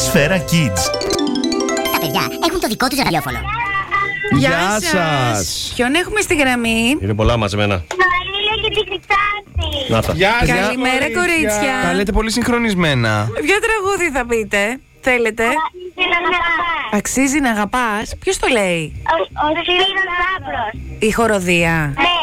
Σφαίρα Kids. Τα παιδιά έχουν το δικό τους ραδιόφωνο. Γεια σας. Ποιον έχουμε στη γραμμή? Είναι πολλά μαζεμένα. Μαρίλα και την Κριστάκη. Να τα. Γεια σας, Καλημέρα, κορίτσια. Τα λέτε πολύ συγχρονισμένα. Ποιο τραγούδι θα πείτε? Θέλετε? Αξίζει να αγαπάς. Ποιος το λέει? Ο Σπύρος Λάμπρος. Η χοροδία. Ναι.